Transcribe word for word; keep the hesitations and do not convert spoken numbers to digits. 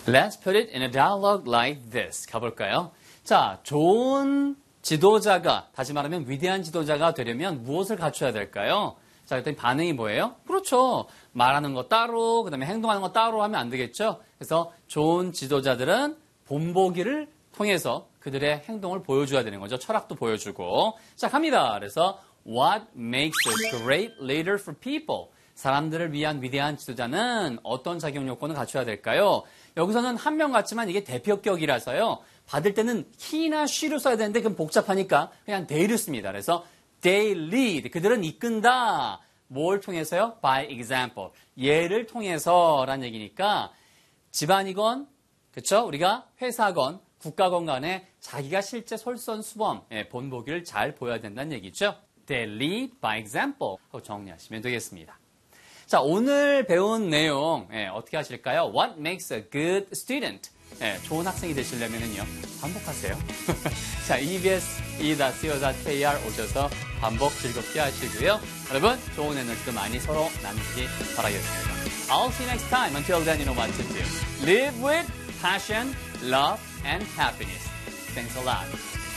Let's put it in a dialogue like this. 가볼까요? 자, 좋은 지도자가, 다시 말하면 위대한 지도자가 되려면 무엇을 갖춰야 될까요? 자, 그랬더니 반응이 뭐예요? 그렇죠. 말하는 거 따로, 그 다음에 행동하는 거 따로 하면 안 되겠죠? 그래서 좋은 지도자들은 본보기를 통해서 그들의 행동을 보여줘야 되는 거죠. 철학도 보여주고. 자, 갑니다. 그래서 What makes a great leader for people? 사람들을 위한 위대한 지도자는 어떤 자격 요건을 갖춰야 될까요? 여기서는 한 명 같지만 이게 대표격이라서요. 받을 때는 he나 she로 써야 되는데 그럼 복잡하니까 그냥 they를 씁니다. 그래서 they lead. 그들은 이끈다. 뭘 통해서요? By example. 예를 통해서라는 얘기니까 집안이건, 그렇죠? 우리가 회사건, 국가건 간에 자기가 실제 솔선수범, 예, 본보기를 잘 보여야 된다는 얘기죠. They lead by example. 하고 정리하시면 되겠습니다. 자, 오늘 배운 내용 예, 어떻게 하실까요? What makes a good student? 예, 좋은 학생이 되시려면요 반복하세요. 자, 이비에스 이 닷 씨오 닷 케이알 오셔서 반복 즐겁게 하시고요. 여러분, 좋은 에너지도 많이 서로 나누시기 바라겠습니다. I'll see you next time. Until then, you know what to do. Live with passion, love, and happiness. Thanks a lot.